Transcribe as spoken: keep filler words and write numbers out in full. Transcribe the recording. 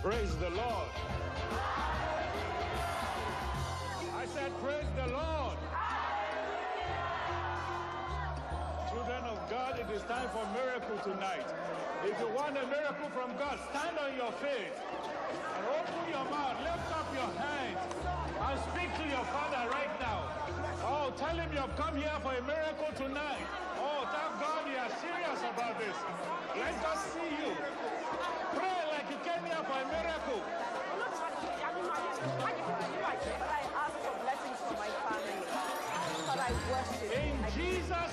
Praise the Lord. I said, praise the Lord. Children of God, it is time for miracle tonight. If you want a miracle from God, stand on your feet and open your mouth, lift up your hands and speak to your Father right now. Oh, tell him you've come here for a miracle tonight. Oh, thank God you are serious about this. Let us see you. Pray like you came here for a miracle. I ask for blessings for my family. But I worship. In Jesus'